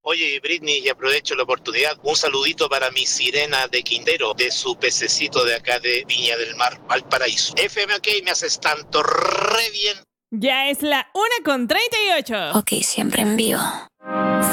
Oye, Britney, y aprovecho la oportunidad, un saludito para mi sirena de Quintero, de su pececito de acá de Viña del Mar, Valparaíso. FM, ok, me haces tanto re bien. Ya es la 1:38. Ok, siempre en vivo.